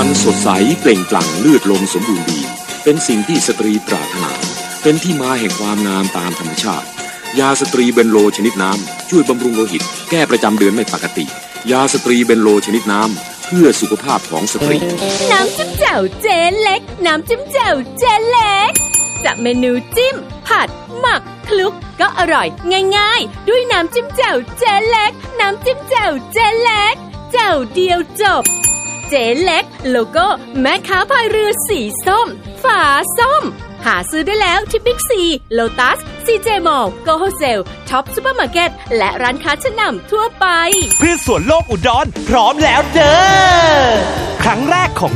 รรณสดใสเปล่งปลั่งเลือดลมสมบูรณ์ดีเป็นสิ่งที่สตรีปรารถนาเป็นที่มาแห่งความงามตามธรรมชาติยาสตรีเบนโลชนิดน้ำช่วยบำรุงโลหิตแก้ประจำเดือนไม่ปกติยาสตรีเบนโลชนิดน้ำเพื่อสุขภาพของสตรีน้ำจิ้มแจ่วเจ๊เล็กน้ำจิ้มแจ่วเจ๊เล็กจากเมนูจิ้มผัดหมักคลุกก็อร่อยง่ายๆด้วยน้ำจิ้มแจ่วเจ๊เล็กน้ำจิ้มแจ่วเจ๊เล็กแจ่วเดียวจบเจ๊เล็กโลโก้แม่ค้าพายเรือสีส้มฝาส้มหาซื้อได้แล้วที่บิ๊กซีโลตัสซีเจมอลล์โกโฮเซลท็อปซุปเปอร์มาร์เก็ตและร้านค้าชั้นนำทั่วไปพืชสวนโลกอุดรพร้อมแล้วเด้อครั้งแรกของ